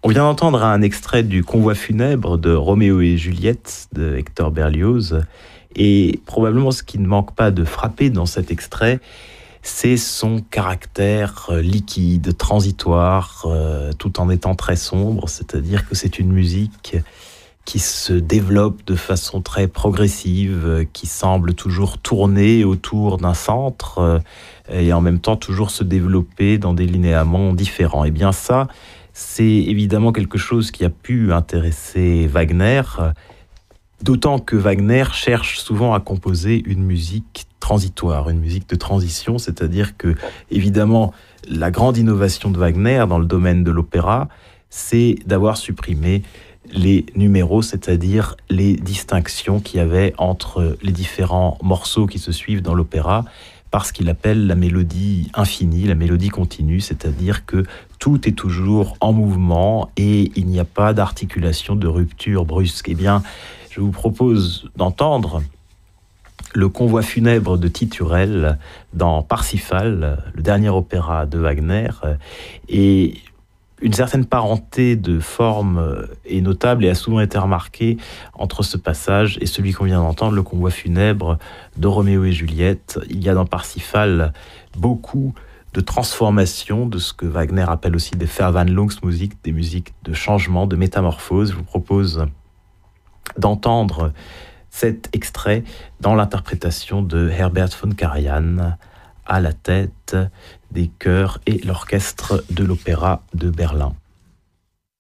On vient d'entendre un extrait du Convoi funèbre de Roméo et Juliette de Hector Berlioz. Et probablement ce qui ne manque pas de frapper dans cet extrait, c'est son caractère liquide, transitoire, tout en étant très sombre. C'est-à-dire que c'est une musique qui se développe de façon très progressive, qui semble toujours tourner autour d'un centre et en même temps toujours se développer dans des linéaments différents. Et bien ça, c'est évidemment quelque chose qui a pu intéresser Wagner, d'autant que Wagner cherche souvent à composer une musique transitoire, une musique de transition, c'est-à-dire que, évidemment, la grande innovation de Wagner dans le domaine de l'opéra, c'est d'avoir supprimé les numéros, c'est-à-dire les distinctions qu'il y avait entre les différents morceaux qui se suivent dans l'opéra, par ce qu'il appelle la mélodie infinie, la mélodie continue, c'est-à-dire que tout est toujours en mouvement et il n'y a pas d'articulation, de rupture brusque. Eh bien, je vous propose d'entendre le Convoi funèbre de Titurel dans Parsifal, le dernier opéra de Wagner, et une certaine parenté de forme est notable et a souvent été remarquée entre ce passage et celui qu'on vient d'entendre, le Convoi funèbre de Roméo et Juliette. Il y a dans Parsifal beaucoup de transformation, de ce que Wagner appelle aussi des Verwandlungsmusik, des musiques de changement, de métamorphose. Je vous propose d'entendre cet extrait dans l'interprétation de Herbert von Karajan à la tête des chœurs et l'orchestre de l'Opéra de Berlin.